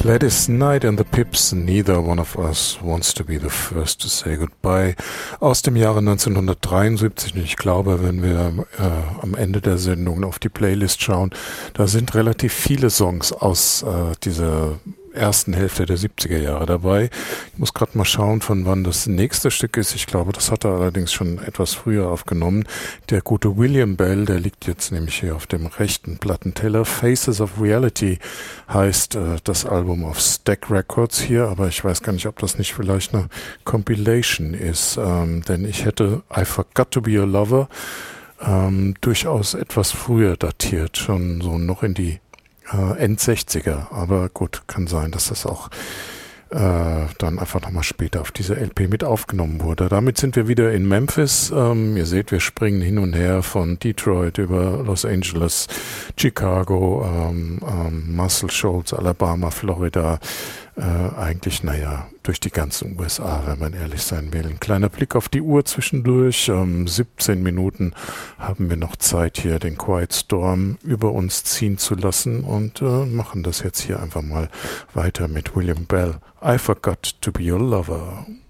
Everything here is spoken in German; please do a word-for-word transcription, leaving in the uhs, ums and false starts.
Gladys Knight and the Pips, Neither One of Us Wants to Be the First to Say Goodbye, aus dem Jahre neunzehnhundertdreiundsiebzig. Und ich glaube, wenn wir äh, am Ende der Sendung auf die Playlist schauen, da sind relativ viele Songs aus äh, dieser ersten Hälfte der siebziger Jahre dabei. Ich muss gerade mal schauen, von wann das nächste Stück ist. Ich glaube, das hat er allerdings schon etwas früher aufgenommen. Der gute William Bell, der liegt jetzt nämlich hier auf dem rechten Plattenteller. Faces of Reality heißt äh, das Album auf Stack Records hier, aber ich weiß gar nicht, ob das nicht vielleicht eine Compilation ist, ähm, denn ich hätte I Forgot to Be Your Lover ähm, durchaus etwas früher datiert, schon so noch in die Äh, End-sechziger, aber gut, kann sein, dass das auch äh, dann einfach nochmal später auf diese L P mit aufgenommen wurde. Damit sind wir wieder in Memphis. Ähm, ihr seht, wir springen hin und her von Detroit über Los Angeles, Chicago, ähm, ähm, Muscle Shoals, Alabama, Florida, äh, eigentlich, naja, durch die ganzen U S A, wenn man ehrlich sein will. Ein kleiner Blick auf die Uhr zwischendurch. Ähm, siebzehn Minuten haben wir noch Zeit, hier den Quiet Storm über uns ziehen zu lassen und äh, machen das jetzt hier einfach mal weiter mit William Bell. I Forgot to Be Your Lover.